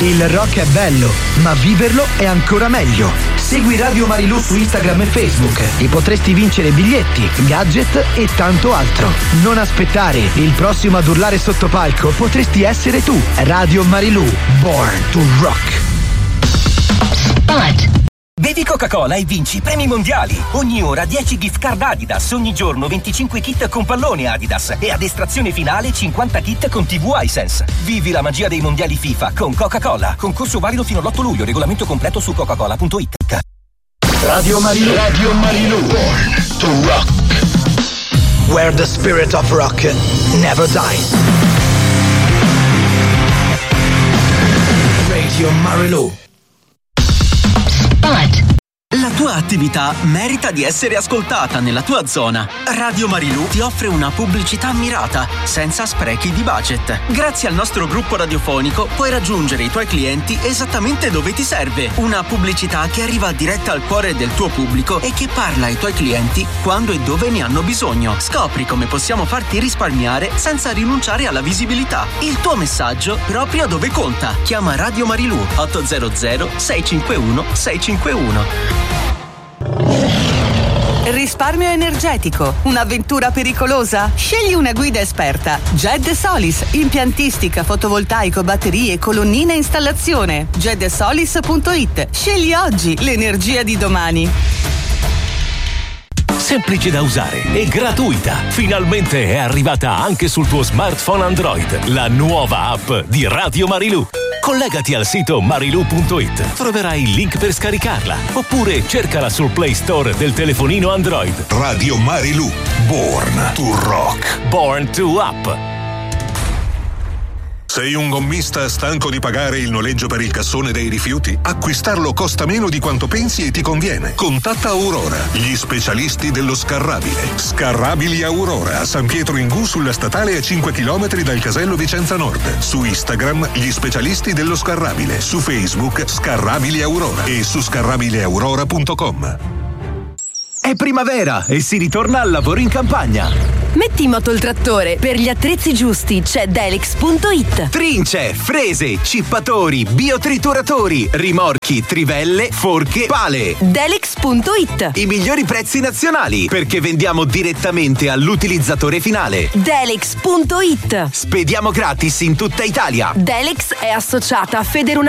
Il rock è bello, ma viverlo è ancora meglio. Segui Radio Marilù su Instagram e Facebook e potresti vincere biglietti, gadget e tanto altro. Non aspettare, il prossimo ad urlare sotto palco potresti essere tu. Radio Marilù, Born to Rock. Spot. Bevi Coca-Cola e vinci premi mondiali. Ogni ora 10 gift card Adidas, ogni giorno 25 kit con pallone Adidas e ad estrazione finale 50 kit con TV Hisense. Vivi la magia dei mondiali FIFA con Coca-Cola. Concorso valido fino all'8 luglio, regolamento completo su coca-cola.it. Radio Marilù. Radio Marilù. Born to Rock. Where the spirit of rock never dies. Radio Marilù. La tua attività merita di essere ascoltata nella tua zona. Radio Marilù ti offre una pubblicità mirata, senza sprechi di budget. Grazie al nostro gruppo radiofonico puoi raggiungere i tuoi clienti esattamente dove ti serve. Una pubblicità che arriva diretta al cuore del tuo pubblico e che parla ai tuoi clienti quando e dove ne hanno bisogno. Scopri come possiamo farti risparmiare senza rinunciare alla visibilità. Il tuo messaggio proprio dove conta. Chiama Radio Marilù 800 651 651. Risparmio energetico, un'avventura pericolosa? Scegli una guida esperta. Ged Solis, impiantistica, fotovoltaico, batterie, colonnine e installazione. gedsolis.it. Scegli oggi l'energia di domani. Semplice da usare e gratuita. Finalmente è arrivata anche sul tuo smartphone Android la nuova app di Radio Marilù. Collegati al sito marilù.it, troverai il link per scaricarla, oppure cercala sul Play Store del telefonino Android. Radio Marilù, Born to Rock. Born to Up. Sei un gommista stanco di pagare il noleggio per il cassone dei rifiuti? Acquistarlo costa meno di quanto pensi e ti conviene. Contatta Aurora, gli specialisti dello scarrabile. Scarrabili Aurora, a San Pietro in Gu, sulla statale a 5 km dal casello Vicenza Nord. Su Instagram, gli specialisti dello scarrabile. Su Facebook, Scarrabili Aurora. E su scarrabileaurora.com. È primavera e si ritorna al lavoro in campagna. Metti in moto il trattore. Per gli attrezzi giusti c'è Delix.it. Trince, frese, cippatori, biotrituratori, rimorchi, trivelle, forche, pale. Delix.it. I migliori prezzi nazionali, perché vendiamo direttamente all'utilizzatore finale. Delix.it. Spediamo gratis in tutta Italia. Delix è associata a Federuna